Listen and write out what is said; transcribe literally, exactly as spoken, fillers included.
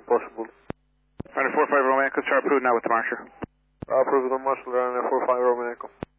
possible. Runway four five Roman Echo, start approved now with the Marcher. Approved with the Marshal, runway four five Roman Echo.